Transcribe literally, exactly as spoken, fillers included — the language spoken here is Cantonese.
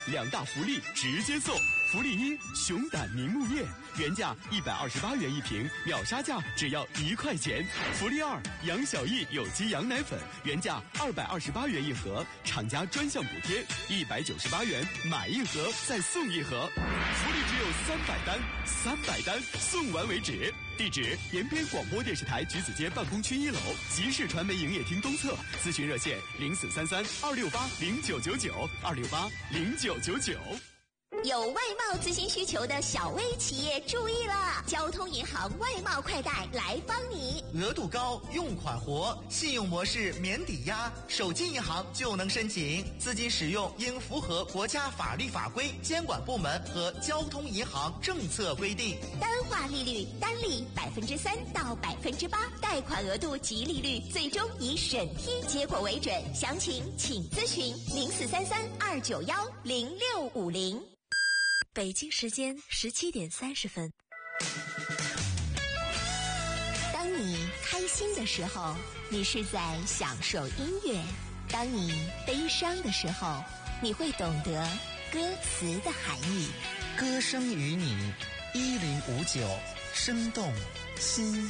两大福利直接送。福利一：熊胆凝木液，原价一百二十八元一瓶，秒杀价只要一块钱。福利二：杨小艺有机羊奶粉，原价二百二十八元一盒，厂家专项补贴一百九十八元，买一盒再送一盒。福利只有三百单，三百单送完为止。地址：延边广播电视台橘子街办公区一楼，集市传媒营业厅东侧。咨询热线：零四三三二六八零九九九二六八零九九九。 有外贸资金需求的小微企业注意了，交通银行外贸快贷来帮你。 额度高，用款活，信用模式免抵押，手机银行就能申请。资金使用应符合国家法律法规、监管部门和交通银行政策规定。 单化利率单利百分之三到百分之八，贷款额度及利率最终以审批结果为准。详情请咨询零四三三二九幺零六五零。 北京时间十七点三十分。 当你开心的时候，你是在享受音乐；当你悲伤的时候，你会懂得歌词的含义。 歌声与你，一零五九，生动心